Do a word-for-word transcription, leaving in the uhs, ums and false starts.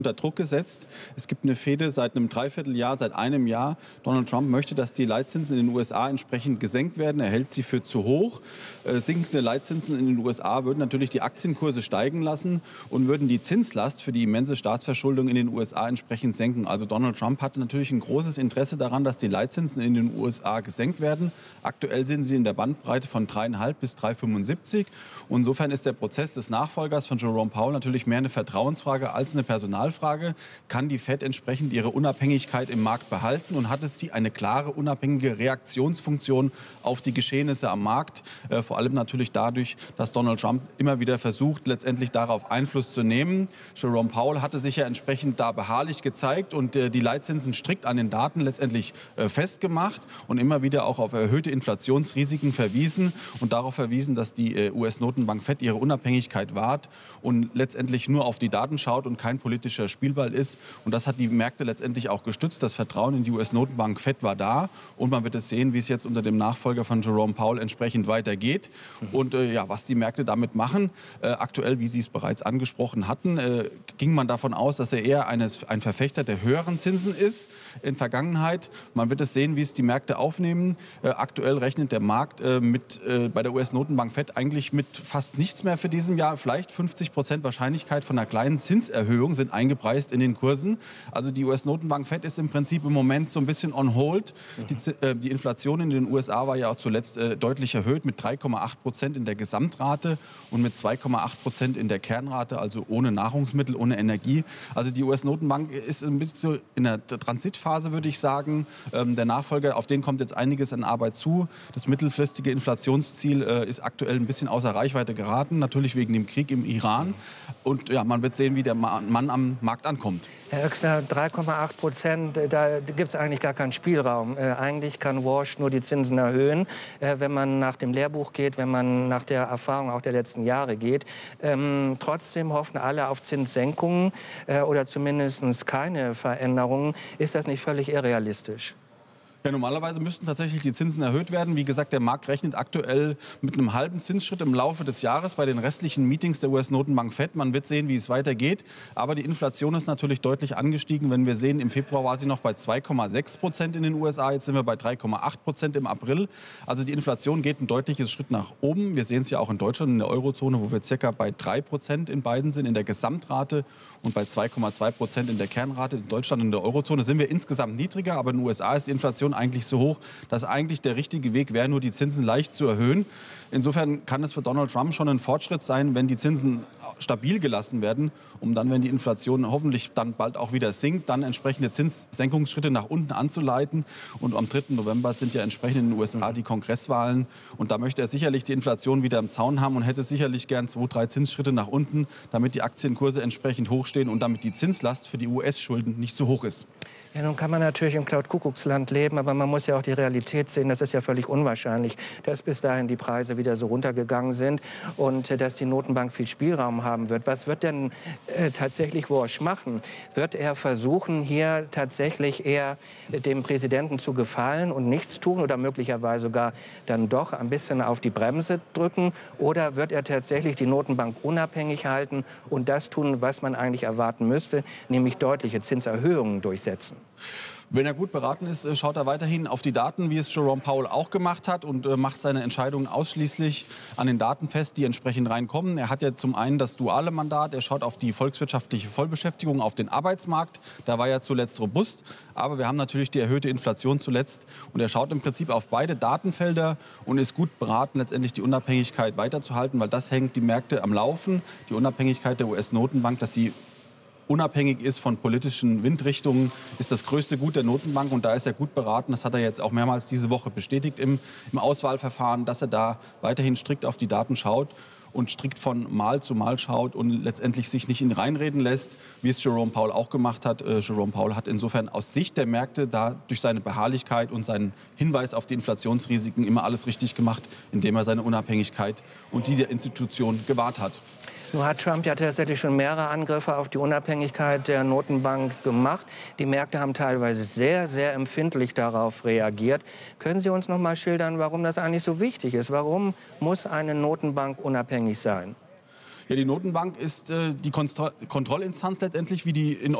unter Druck gesetzt. Es gibt eine Fehde seit einem Dreivierteljahr, seit einem Jahr. Donald Trump möchte, dass die Leitzinsen in den U S A entsprechend gesenkt werden. Er hält sie für zu hoch. Äh, sinkende Leitzinsen in den U S A würden natürlich die Aktienkurse steigen lassen und würden die Zinslast für die immense Staatsverschuldung in den U S A entsprechend senken. Also Donald Trump hat natürlich ein großes Interesse daran, dass die Leitzinsen in den U S A gesenkt werden. Aktuell sind sie in der Bandbreite von drei Komma fünf bis drei Komma fünfundsiebzig. Und insofern ist der Prozess des Nachfolgers von Jerome Powell natürlich mehr eine Vertrauensfrage als eine Personalfrage. Frage, kann die Fed entsprechend ihre Unabhängigkeit im Markt behalten und hat es sie eine klare, unabhängige Reaktionsfunktion auf die Geschehnisse am Markt? Äh, vor allem natürlich dadurch, dass Donald Trump immer wieder versucht, letztendlich darauf Einfluss zu nehmen. Jerome Powell hatte sich ja entsprechend da beharrlich gezeigt und äh, die Leitzinsen strikt an den Daten letztendlich äh, festgemacht und immer wieder auch auf erhöhte Inflationsrisiken verwiesen und darauf verwiesen, dass die äh, U S-Notenbank Fed ihre Unabhängigkeit wahrt und letztendlich nur auf die Daten schaut und kein politischer Spielball ist. Und das hat die Märkte letztendlich auch gestützt. Das Vertrauen in die U S-Notenbank Fed war da. Und man wird es sehen, wie es jetzt unter dem Nachfolger von Jerome Powell entsprechend weitergeht. Und äh, ja, was die Märkte damit machen. Äh, aktuell, wie Sie es bereits angesprochen hatten, äh, ging man davon aus, dass er eher eines, ein Verfechter der höheren Zinsen ist in Vergangenheit. Man wird es sehen, wie es die Märkte aufnehmen. Äh, aktuell rechnet der Markt äh, mit, äh, bei der U S-Notenbank Fed eigentlich mit fast nichts mehr für diesem Jahr. Vielleicht fünfzig Prozent Wahrscheinlichkeit von einer kleinen Zinserhöhung sind eingepreist eingepreist in den Kursen. Also die U S-Notenbank Fed ist im Prinzip im Moment so ein bisschen on hold. Mhm. Die, äh, die Inflation in den U S A war ja auch zuletzt äh, deutlich erhöht mit drei Komma acht Prozent in der Gesamtrate und mit zwei Komma acht Prozent in der Kernrate, also ohne Nahrungsmittel, ohne Energie. Also die U S-Notenbank ist ein bisschen so in der Transitphase, würde ich sagen. Ähm, der Nachfolger, auf den kommt jetzt einiges an Arbeit zu. Das mittelfristige Inflationsziel äh, ist aktuell ein bisschen außer Reichweite geraten, natürlich wegen dem Krieg im Iran. Und ja, man wird sehen, wie der Mann am Markt ankommt. Herr Oechsner, drei Komma acht Prozent, da gibt es eigentlich gar keinen Spielraum. Äh, eigentlich kann Walsh nur die Zinsen erhöhen, äh, wenn man nach dem Lehrbuch geht, wenn man nach der Erfahrung auch der letzten Jahre geht. Ähm, trotzdem hoffen alle auf Zinssenkungen äh, oder zumindest keine Veränderungen. Ist das nicht völlig irrealistisch? Ja, normalerweise müssten tatsächlich die Zinsen erhöht werden. Wie gesagt, der Markt rechnet aktuell mit einem halben Zinsschritt im Laufe des Jahres bei den restlichen Meetings der U S-Notenbank Fed. Man wird sehen, wie es weitergeht. Aber die Inflation ist natürlich deutlich angestiegen. Wenn wir sehen, im Februar war sie noch bei zwei Komma sechs Prozent in den U S A. Jetzt sind wir bei drei Komma acht Prozent im April. Also die Inflation geht ein deutliches Schritt nach oben. Wir sehen es ja auch in Deutschland, in der Eurozone, wo wir circa bei drei Prozent in beiden sind, in der Gesamtrate und bei zwei Komma zwei Prozent in der Kernrate. In Deutschland und in der Eurozone sind wir insgesamt niedriger. Aber in den U S A ist die Inflation eigentlich so hoch, dass eigentlich der richtige Weg wäre, nur die Zinsen leicht zu erhöhen. Insofern kann es für Donald Trump schon ein Fortschritt sein, wenn die Zinsen stabil gelassen werden, um dann, wenn die Inflation hoffentlich dann bald auch wieder sinkt, dann entsprechende Zinssenkungsschritte nach unten anzuleiten. Und am dritten November sind ja entsprechend in den U S A die Kongresswahlen. Und da möchte er sicherlich die Inflation wieder im Zaun haben und hätte sicherlich gern zwei, drei Zinsschritte nach unten, damit die Aktienkurse entsprechend hochstehen und damit die Zinslast für die U S-Schulden nicht zu hoch ist. Ja, nun kann man natürlich im Cloud-Kuckucksland leben, aber man muss ja auch die Realität sehen. Das ist ja völlig unwahrscheinlich, dass bis dahin die Preise wieder so runtergegangen sind und äh, dass die Notenbank viel Spielraum haben wird. Was wird denn äh, tatsächlich Walsh machen? Wird er versuchen, hier tatsächlich eher dem Präsidenten zu gefallen und nichts tun oder möglicherweise sogar dann doch ein bisschen auf die Bremse drücken? Oder wird er tatsächlich die Notenbank unabhängig halten und das tun, was man eigentlich erwarten müsste, nämlich deutliche Zinserhöhungen durchsetzen? Wenn er gut beraten ist, schaut er weiterhin auf die Daten, wie es Jerome Powell auch gemacht hat und äh, macht seine Entscheidungen ausschließlich an den Daten fest, die entsprechend reinkommen. Er hat ja zum einen das duale Mandat, er schaut auf die volkswirtschaftliche Vollbeschäftigung, auf den Arbeitsmarkt. Da war er zuletzt robust, aber wir haben natürlich die erhöhte Inflation zuletzt. Und er schaut im Prinzip auf beide Datenfelder und ist gut beraten, letztendlich die Unabhängigkeit weiterzuhalten, weil das hängt die Märkte am Laufen. Die Unabhängigkeit der U S-Notenbank, dass sie unabhängig ist von politischen Windrichtungen, ist das größte Gut der Notenbank. Und da ist er gut beraten. Das hat er jetzt auch mehrmals diese Woche bestätigt im, im Auswahlverfahren, dass er da weiterhin strikt auf die Daten schaut und strikt von Mal zu Mal schaut und letztendlich sich nicht in reinreden lässt, wie es Jerome Powell auch gemacht hat. Äh, Jerome Powell hat insofern aus Sicht der Märkte da durch seine Beharrlichkeit und seinen Hinweis auf die Inflationsrisiken immer alles richtig gemacht, indem er seine Unabhängigkeit und die der Institution gewahrt hat. Nun hat Trump ja tatsächlich schon mehrere Angriffe auf die Unabhängigkeit der Notenbank gemacht. Die Märkte haben teilweise sehr, sehr empfindlich darauf reagiert. Können Sie uns noch mal schildern, warum das eigentlich so wichtig ist? Warum muss eine Notenbank unabhängig sein? Ja, die Notenbank ist äh, die Kontrollinstanz letztendlich, wie die in